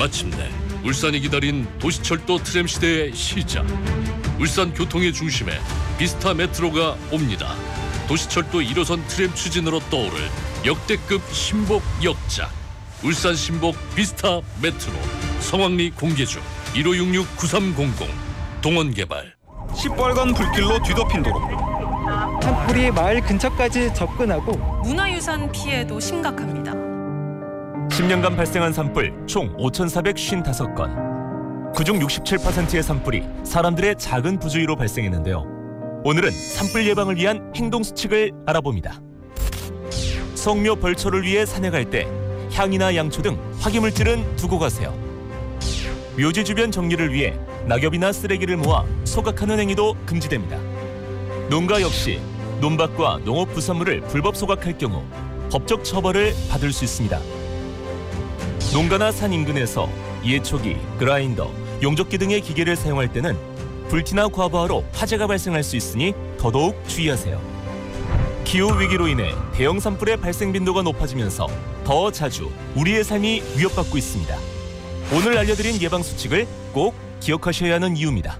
마침내 울산이 기다린 도시철도 트램 시대의 시작. 울산 교통의 중심에 비스타 메트로가 옵니다. 도시철도 1호선 트램 추진으로 떠오를 역대급 신복 역작. 울산 신복 비스타 메트로. 성황리 공개 중. 1566-9300. 동원개발. 시뻘건 불길로 뒤덮인 도로. 산불이 마을 근처까지 접근하고 문화유산 피해도 심각합니다. 10년간 발생한 산불 총 5,455건. 그중 67%의 산불이 사람들의 작은 부주의로 발생했는데요. 오늘은 산불 예방을 위한 행동 수칙을 알아봅니다. 성묘 벌초를 위해 산에 갈 때 향이나 양초 등 화기물질은 두고 가세요. 묘지 주변 정리를 위해 낙엽이나 쓰레기를 모아 소각하는 행위도 금지됩니다. 농가 역시 논밭과 농업 부산물을 불법 소각할 경우 법적 처벌을 받을 수 있습니다. 농가나 산 인근에서 예초기, 그라인더, 용접기 등의 기계를 사용할 때는 불티나 과부하로 화재가 발생할 수 있으니 더더욱 주의하세요. 기후위기로 인해 대형 산불의 발생 빈도가 높아지면서 더 자주 우리의 삶이 위협받고 있습니다. 오늘 알려드린 예방수칙을 꼭 기억하셔야 하는 이유입니다.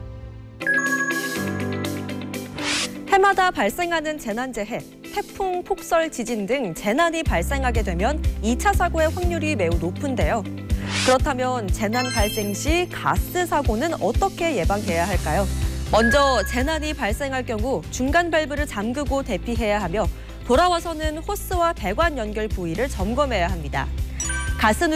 해마다 발생하는 재난재해, 태풍, 폭설, 지진 등 재난이 발생하게 되면 2차 사고의 확률이 매우 높은데요. 그렇다면 재난 발생 시 가스 사고는 어떻게 예방해야 할까요? 먼저 재난이 발생할 경우 중간 밸브를 잠그고 대피해야 하며 돌아와서는 호스와 배관 연결 부위를 점검해야 합니다. 가스